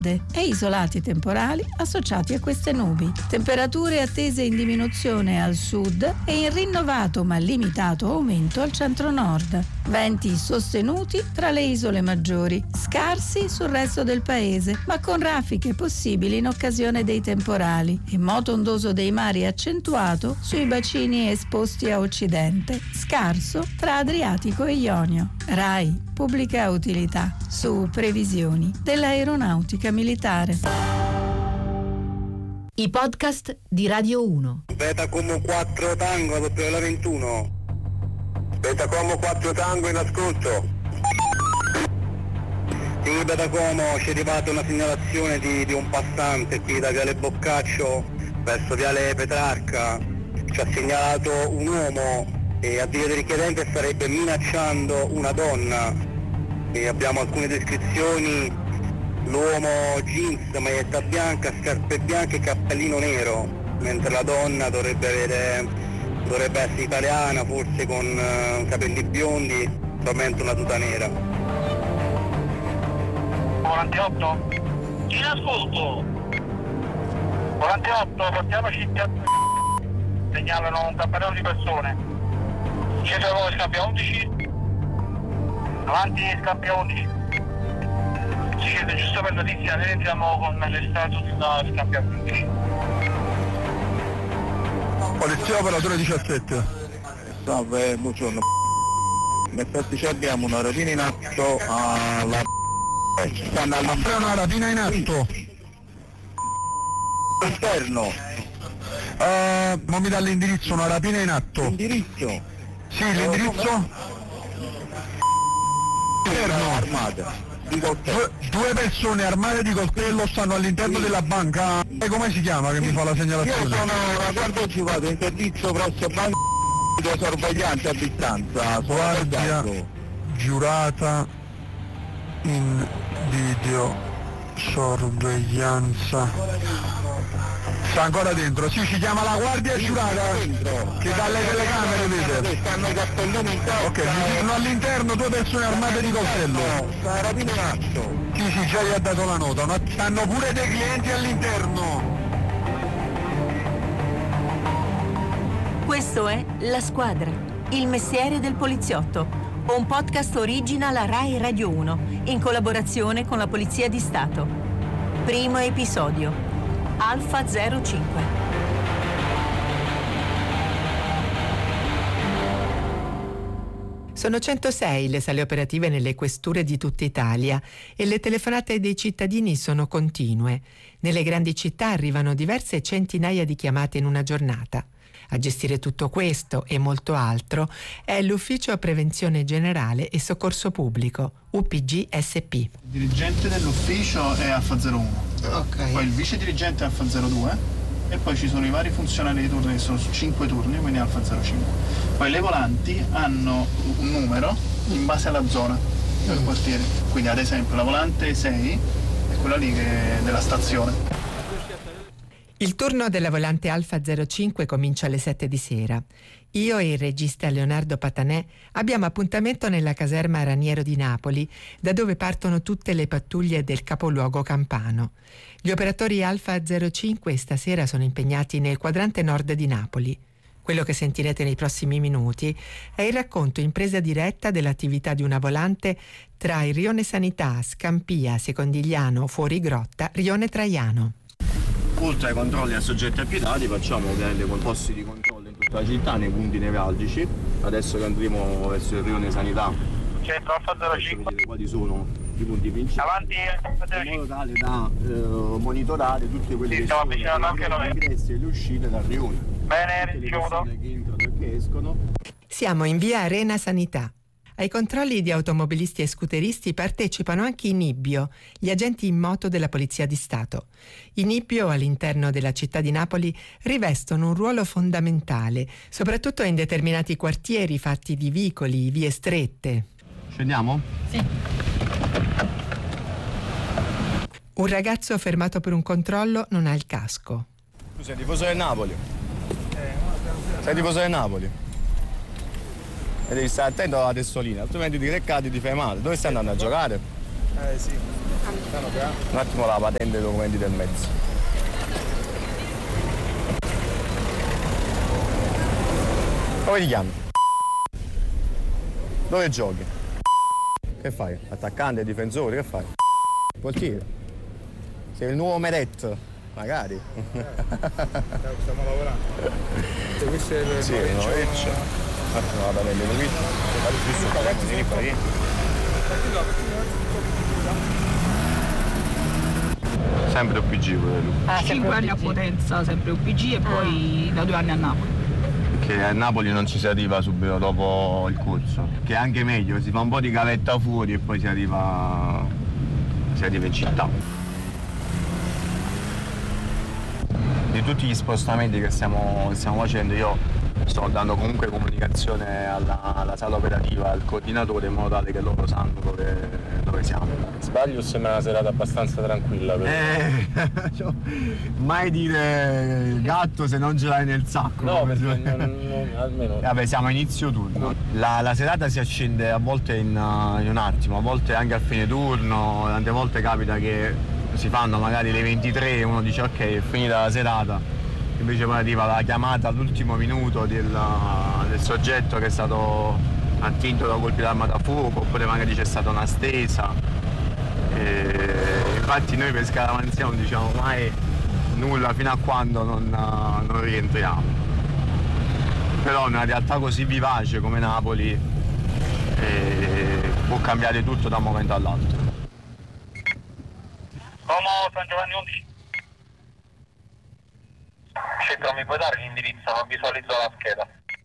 e isolati temporali associati a queste nubi. Temperature attese in diminuzione al sud e in rinnovato ma limitato aumento al centro-nord. Venti sostenuti tra le isole maggiori, scarsi sul resto del paese, ma con raffiche possibili in occasione dei temporali e moto ondoso dei mari accentuato sui bacini esposti a occidente, scarso tra Adriatico e Ionio. RAI, pubblica utilità, su previsioni dell'aeronautica militare. I podcast di Radio 1. Beta Como 4 Tango, doppio la 21. Beta Como 4 Tango in ascolto. Sì, Beta Como, ci è arrivata una segnalazione di un passante qui da Viale Boccaccio verso Viale Petrarca. Ci ha segnalato un uomo e a dire del richiedente starebbe minacciando una donna. E abbiamo alcune descrizioni: l'uomo jeans, maglietta bianca, scarpe bianche e cappellino nero, mentre la donna dovrebbe essere italiana, forse con capelli biondi, probabilmente una tuta nera. 48? In ascolto! 48, portiamoci in piazza. Segnalano un campanello di persone. Dietro voi scappia 11. Avanti scappia 11. Ci siete giusto per notizia, noi entriamo con le status da scappia 15. Polizia operatore 17. Salve, buongiorno. Infatti ci abbiamo una rapina in atto alla... Stanno una rapina in atto. Esterno. Ma mi dà l'indirizzo, una rapina in atto. Indirizzo? Sì, l'indirizzo? Esterno. Armata. Due persone armate di coltello stanno all'interno della banca. E come si chiama che mi fa la segnalazione? Io sono una guardia giurata in servizio presso banca di sorveglianza a distanza. Guardia giurata in video sorveglianza. Sta ancora dentro, sì, ci chiama la guardia giurata che dalle telecamere vede. Stanno i cappellini in testa. Ok, ci sono all'interno due persone armate di coltello. Sta rapina in atto. Sì, già gli ha dato la nota, stanno pure dei clienti all'interno. Questo è La Squadra, il mestiere del poliziotto, un podcast original a Rai Radio 1, in collaborazione con la Polizia di Stato. Primo episodio. Alfa 05. Sono 106 le sale operative nelle questure di tutta Italia e le telefonate dei cittadini sono continue. Nelle grandi città arrivano diverse centinaia di chiamate in una giornata. A gestire tutto questo e molto altro è l'Ufficio Prevenzione Generale e Soccorso Pubblico, UPG SP. Il dirigente dell'ufficio è Alfa 01, okay. Poi il vice dirigente è Alfa 02 e poi ci sono i vari funzionari di turno che sono su 5 turni, quindi Alfa 05. Poi le volanti hanno un numero in base alla zona del quartiere, quindi ad esempio la volante 6 è quella lì che è della stazione. Il turno della volante Alfa 05 comincia alle 7 di sera. Io e il regista Leonardo Patanè abbiamo appuntamento nella caserma Raniero di Napoli, da dove partono tutte le pattuglie del capoluogo campano. Gli operatori Alfa 05 stasera sono impegnati nel quadrante nord di Napoli. Quello che sentirete nei prossimi minuti è il racconto in presa diretta dell'attività di una volante tra il Rione Sanità, Scampia, Secondigliano, Fuorigrotta, Rione Traiano. Oltre ai controlli a soggetti affittati facciamo dei posti di controllo in tutta la città, nei punti nevralgici. Adesso che andremo verso il Rione Sanità, Centro Alfa 05. quali sono i punti principali, Avanti Alfa 05. in modo tale da monitorare tutte quelle che sono gli ingressi e le uscite dal Rione. Bene, ricevuto. Che entrano e che escono. Siamo in via Arena Sanità. Ai controlli di automobilisti e scooteristi partecipano anche i Nibbio, gli agenti in moto della Polizia di Stato. I Nibbio all'interno della città di Napoli rivestono un ruolo fondamentale, soprattutto in determinati quartieri fatti di vicoli, vie strette. Scendiamo? Sì. Un ragazzo fermato per un controllo non ha il casco. Tu sei tifoso del Napoli? Sei tifoso del Napoli? E devi stare attento alla testolina, altrimenti ti recati e ti fai male. Dove stai andando a giocare? Sì. Un attimo la patente e i documenti del mezzo. Come ti chiami? Dove giochi? Che fai? Attaccante, difensore, che fai? Portiere? Sei il nuovo Meret? Magari. Stiamo lavorando. Questo è il Sì, no, un attimo la patente, lo visto? Sempre UPG quello. 5 anni a Potenza, sempre UPG, e poi da 2 anni a Napoli. Che a Napoli non ci si arriva subito dopo il corso, che è anche meglio, si fa un po' di gavetta fuori e poi si arriva in città. Di tutti gli spostamenti che stiamo facendo, io sto dando comunque comunicazione alla sala operativa, al coordinatore, in modo tale che loro sanno dove siamo. Sbaglio, sembra una serata abbastanza tranquilla cioè, mai dire gatto se non ce l'hai nel sacco. No, almeno. Vabbè, siamo a inizio turno. La serata si accende a volte in un attimo, a volte anche a fine turno, tante volte capita che si fanno magari le 23 e uno dice ok, è finita la serata, invece poi arriva la chiamata all'ultimo minuto del soggetto che è stato attinto da colpi d'arma da fuoco, oppure magari c'è stata una stesa. Infatti noi per scaramanzia non diciamo mai nulla fino a quando non rientriamo. Però in una realtà così vivace come Napoli può cambiare tutto da un momento all'altro. Como San Giovanni 11. Centro, mi puoi dare l'indirizzo? Non visualizzo la scheda.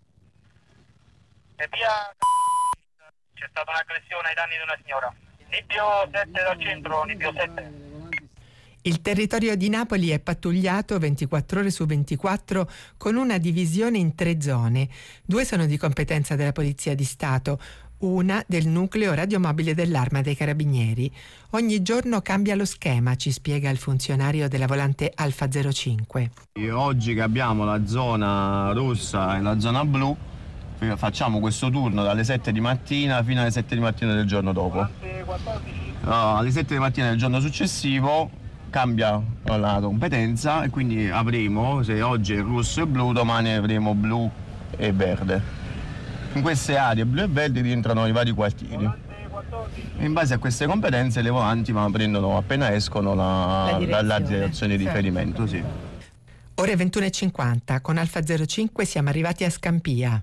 E via c'è stata un'aggressione ai danni di una signora. Nibio 7 dal centro, Nibio 7. Il territorio di Napoli è pattugliato 24 ore su 24 con una divisione in 3 zone. 2 sono di competenza della Polizia di Stato, una del nucleo radiomobile dell'Arma dei Carabinieri. Ogni giorno cambia lo schema, ci spiega il funzionario della volante Alfa 05. Oggi che abbiamo la zona rossa e la zona blu, facciamo questo turno dalle 7 di mattina fino alle 7 di mattina del giorno dopo. Alle 7 di mattina del giorno successivo cambia la competenza e quindi avremo, se oggi è rosso e blu, domani avremo blu e verde. In queste aree blu e verdi rientrano i vari quartieri. E in base a queste competenze le volanti prendono, appena escono, la direzione di riferimento. Sì. Ore 21:50, con Alfa 05 siamo arrivati a Scampia.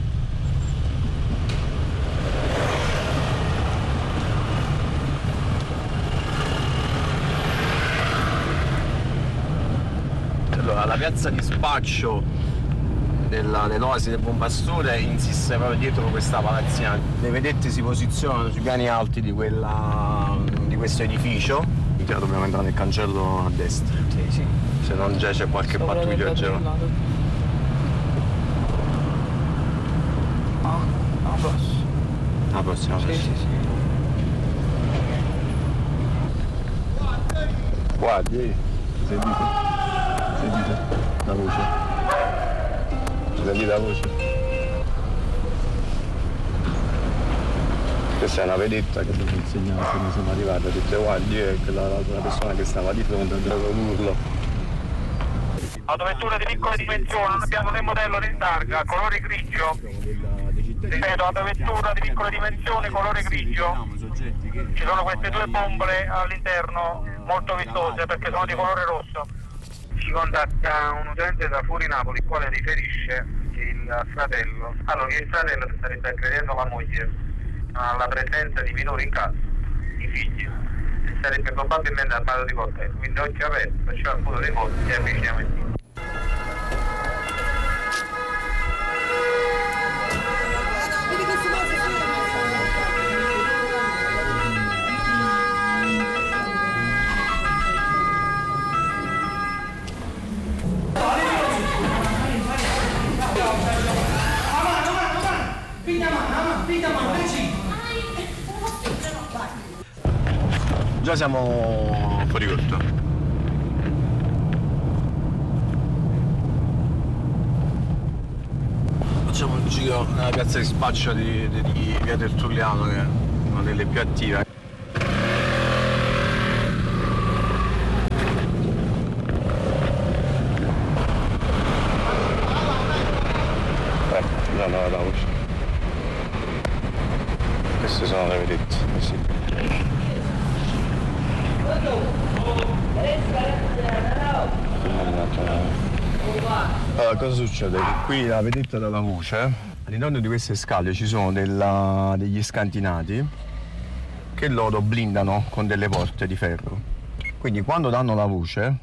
Allora, la piazza di spaccio dell'Oasi del Buon Pastore insiste proprio dietro questa palazzina. Le vedette si posizionano sui piani alti di questo edificio. Dobbiamo entrare nel cancello a destra. Sì. Se non già c'è qualche pattugliaggio. La prossima. Sì. Guardi, sentite la voce. Senti la voce? Questa è una vedetta che mi insegnava come sono arrivato, ha detto guardi, è la persona che stava di fronte, ha dato un urlo. Autovettura di piccole dimensioni, abbiamo del modello di targa, colore grigio. Ripeto, autovettura di piccole dimensioni, colore grigio. Ci sono queste 2 bombole all'interno molto vistose perché sono di colore rosso. Ci contatta un utente da fuori Napoli, il quale riferisce che il fratello si starebbe aggredendo la moglie alla presenza di minori in casa, i figli, e sarebbe probabilmente armato di coltello. Quindi occhio aperto, facciamo il foto dei posti e avviciniamo. Già siamo fuori corto. Facciamo un giro nella piazza di spaccio di via Tertulliano, che è una delle più attive. Allora, cosa succede? Che qui la vedetta dalla voce, all'interno di queste scale ci sono degli scantinati che loro blindano con delle porte di ferro. Quindi quando danno la voce,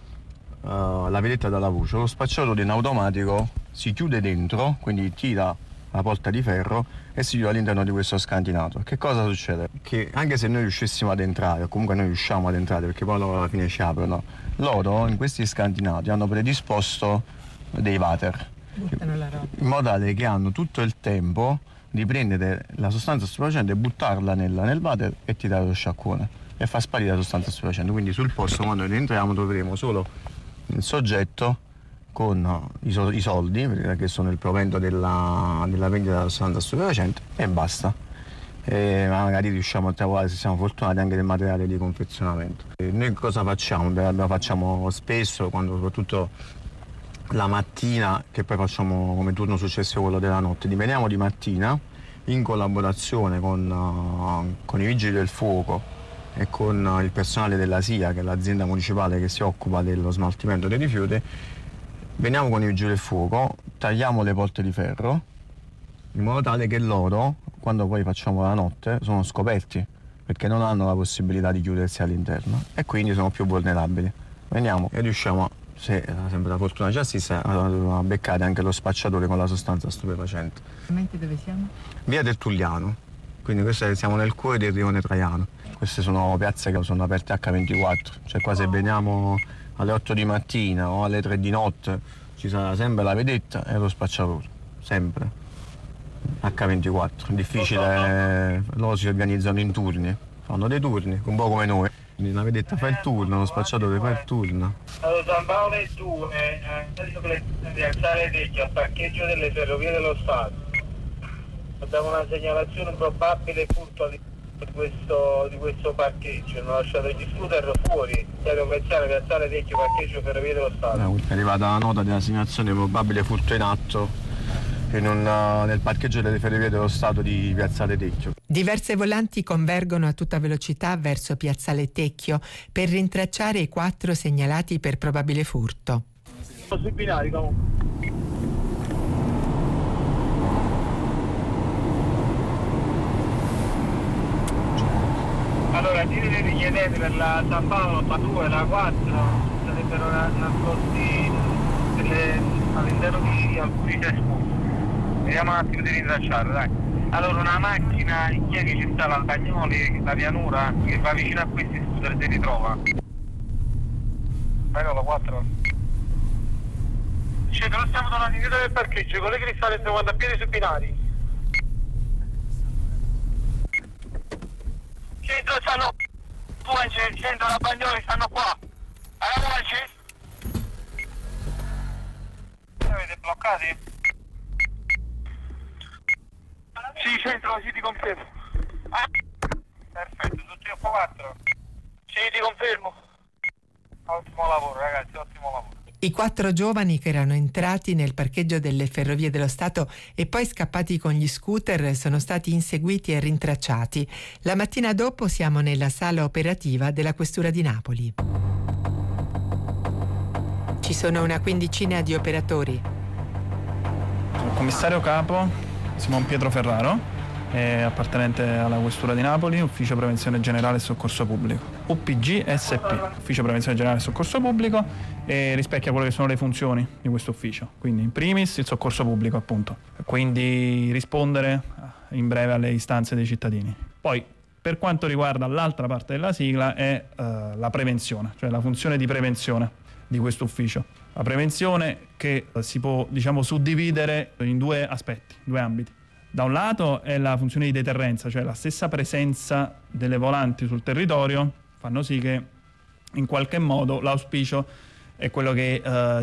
la vedetta dalla voce, lo spacciatore in automatico si chiude dentro, quindi tira la porta di ferro e si chiude all'interno di questo scantinato. Che cosa succede? Che anche se noi riuscissimo ad entrare, o comunque noi riusciamo ad entrare perché poi loro alla fine ci aprono, loro in questi scantinati hanno predisposto dei water in modo tale che hanno tutto il tempo di prendere la sostanza stupefacente e buttarla nel water e tirare lo sciacquone e far sparire la sostanza stupefacente. Quindi sul posto quando noi entriamo troveremo solo il soggetto con i soldi, che sono il provento della vendita della sostanza stupefacente, e basta. E magari riusciamo a trovare, se siamo fortunati, anche del materiale di confezionamento. E noi cosa facciamo? Lo facciamo spesso, quando soprattutto la mattina, che poi facciamo come turno successivo quello della notte. Veniamo di mattina in collaborazione con i vigili del fuoco e con il personale della SIA, che è l'azienda municipale che si occupa dello smaltimento dei rifiuti. Veniamo con i vigili del fuoco, tagliamo le porte di ferro in modo tale che loro, quando poi facciamo la notte, sono scoperti perché non hanno la possibilità di chiudersi all'interno e quindi sono più vulnerabili. Veniamo e riusciamo, se sempre la fortuna ci assiste, a beccare anche lo spacciatore con la sostanza stupefacente. Dove siamo? Via del Tugliano, quindi siamo nel cuore del Rione Traiano. Queste sono piazze che sono aperte H24, cioè qua se veniamo alle 8 di mattina o alle 3 di notte ci sarà sempre la vedetta e lo spacciatore, sempre H24. Difficile, loro si organizzano in turni, fanno dei turni, un po' come noi. Quindi la vedetta fa il turno, lo spacciatore fa il turno. Allora, San Paolo e 2, di alzare Tecchio al parcheggio delle Ferrovie dello Stato. Abbiamo una segnalazione probabile furto di questo parcheggio. Hanno lasciato gli scooter fuori. Devo pensare per alzare Tecchio, parcheggio Ferrovie dello Stato. È arrivata la nota della segnalazione probabile furto in atto nel parcheggio delle Ferrovie dello Stato di Piazzale Tecchio. Diverse volanti convergono a tutta velocità verso Piazzale Tecchio per rintracciare i 4 segnalati per probabile furto. Sui binari comunque. Allora, dire dei richiedenti per la San Paolo, la 2 e la 4 sarebbero nascosti all'interno di alcuni cespugli. Vediamo un attimo di rintracciare, dai. Allora, una macchina in chiesa che ci sta la Bagnoli, la pianura, che va vicino a questi scooter, si ritrova. Vai con la 4. Scendo, non stiamo tornando indietro del parcheggio, con le cristalli stiamo andando a piedi sui binari. Centro stanno centro la Bagnoli, stanno qua. Alla voce? Li avete bloccati? Sì, centro, sì, ti confermo. Perfetto, tutti a 4. Sì, ti confermo. Ottimo lavoro, ragazzi, ottimo lavoro. I 4 giovani che erano entrati nel parcheggio delle Ferrovie dello Stato e poi scappati con gli scooter sono stati inseguiti e rintracciati. La mattina dopo siamo nella sala operativa della Questura di Napoli. Ci sono una quindicina di operatori. Commissario capo Simon Pietro Ferraro, appartenente alla Questura di Napoli, Ufficio Prevenzione Generale e Soccorso Pubblico, UPG SP, Ufficio Prevenzione Generale e Soccorso Pubblico, e rispecchia quelle che sono le funzioni di questo ufficio, quindi in primis il soccorso pubblico, appunto, quindi rispondere in breve alle istanze dei cittadini. Poi, per quanto riguarda l'altra parte della sigla, è la prevenzione, cioè la funzione di prevenzione di questo ufficio. La prevenzione che si può, suddividere in 2 aspetti, 2 ambiti. Da un lato è la funzione di deterrenza, cioè la stessa presenza delle volanti sul territorio fanno sì che in qualche modo l'auspicio è quello che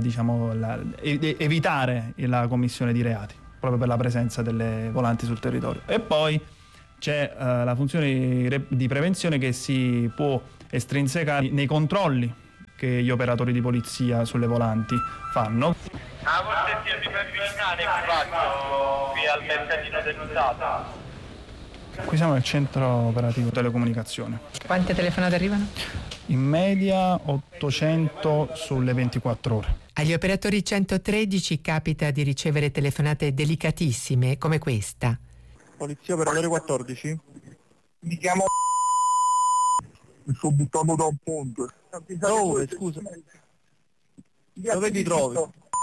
evitare la commissione di reati, proprio per la presenza delle volanti sul territorio. E poi c'è la funzione di prevenzione che si può estrinsecare nei controlli che gli operatori di polizia sulle volanti fanno. La cortesia di avvicinare qui al mercatino dell'usato. Qui siamo nel centro operativo telecomunicazione. Quante telefonate arrivano? In media 800 sulle 24 ore. Agli operatori 113 capita di ricevere telefonate delicatissime come questa. Polizia operatore 14. Mi chiamo mi sto buttando da un ponte. Dove, scusa? Dove ti trovi?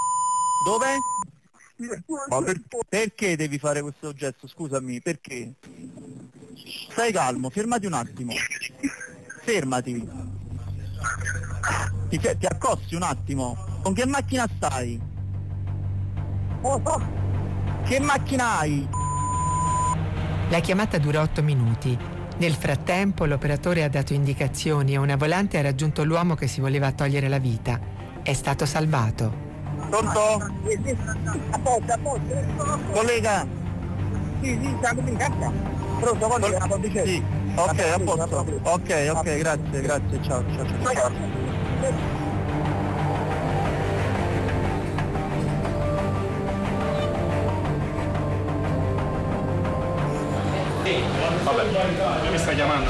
Dove? Ma Perché devi fare questo gesto? Scusami, perché? Stai calmo, fermati un attimo. Fermati. Ti accosti un attimo. Con che macchina stai? Che macchina hai? La chiamata dura 8 minuti. Nel frattempo l'operatore ha dato indicazioni e una volante ha raggiunto l'uomo che si voleva togliere la vita. È stato salvato. Pronto? a posto. Collega? Sì, siamo in casa. Pronto, collega, Sì. Ok, a posto. Ok, grazie, ciao. Vabbè, mi stai chiamando?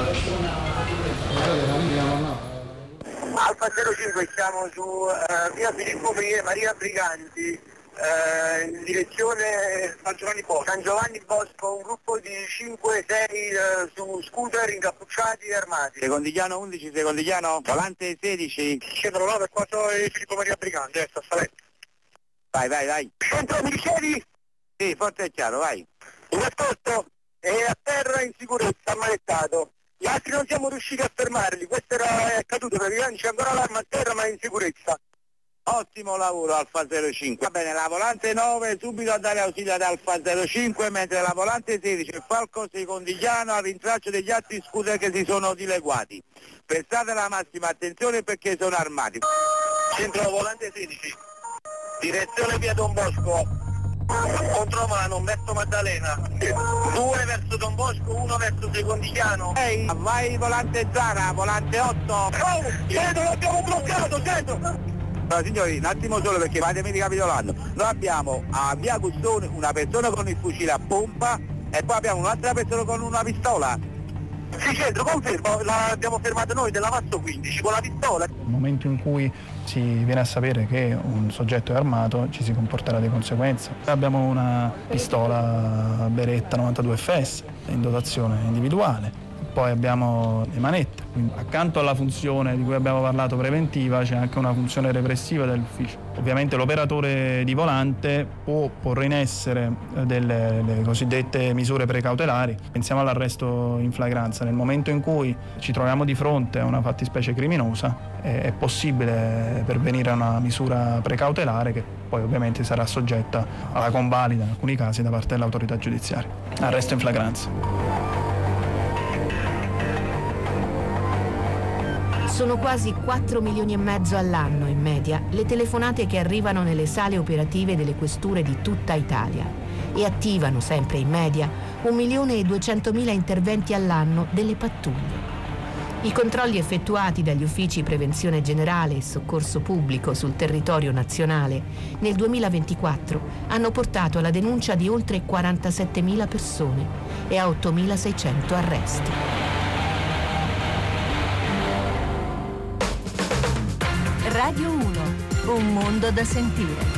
Alfa 05, siamo su via Filippo Maria Briganti, in direzione San Giovanni Bosco, un gruppo di 5-6 su scooter incappucciati e armati. Secondigliano 11, secondigliano, volante 16. Scendono 9 per 4 Filippo Maria Briganti, sta salendo. Vai. Pronto, mi ricevi? Sì, forte e chiaro, vai. In ascolto, è a terra in sicurezza, ammanettato. Gli altri non siamo riusciti a fermarli, questo era accaduto, praticamente c'è ancora l'arma a terra ma è in sicurezza. Ottimo lavoro Alfa 05. Va bene, la volante 9 subito a dare ausilio ad Alfa 05, mentre la volante 16 il Falco Secondigliano al rintraccio degli altri scooter che si sono dileguati. Prestate la massima attenzione perché sono armati. Centro volante 16, direzione via Don Bosco. Contromano verso Maddalena, 2 verso Don Bosco, 1 verso Secondigliano. Ehi, vai volante Zara, volante 8. Oh, Centro, l'abbiamo bloccato, Centro! Allora, signori, un attimo solo perché fatemi ricapitolando. Noi abbiamo a via Custone una persona con il fucile a pompa e poi abbiamo un'altra persona con una pistola. Sì, Centro, confermo, l'abbiamo fermato noi della Mazzo 15 con la pistola. Nel momento in cui si viene a sapere che un soggetto è armato ci si comporterà di conseguenza. Abbiamo una pistola Beretta 92 FS in dotazione individuale, poi abbiamo le manette. Quindi, accanto alla funzione di cui abbiamo parlato preventiva c'è anche una funzione repressiva dell'ufficio. Ovviamente l'operatore di volante può porre in essere le cosiddette misure precautelari. Pensiamo all'arresto in flagranza. Nel momento in cui ci troviamo di fronte a una fattispecie criminosa è possibile pervenire a una misura precautelare che poi ovviamente sarà soggetta alla convalida in alcuni casi da parte dell'autorità giudiziaria. Arresto in flagranza. Sono quasi 4 milioni e mezzo all'anno in media le telefonate che arrivano nelle sale operative delle questure di tutta Italia e attivano sempre in media 1.200.000 interventi all'anno delle pattuglie. I controlli effettuati dagli uffici prevenzione generale e soccorso pubblico sul territorio nazionale nel 2024 hanno portato alla denuncia di oltre 47.000 persone e a 8.600 arresti. Radio 1, un mondo da sentire.